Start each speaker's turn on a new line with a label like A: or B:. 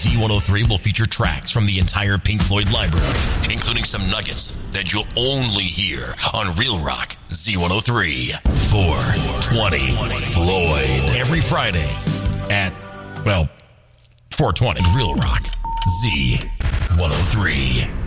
A: Z103 will feature tracks from the entire Pink Floyd library, including some nuggets that you'll only hear on Real Rock Z103. 420 Floyd. Every Friday at, 420 Real Rock Z103.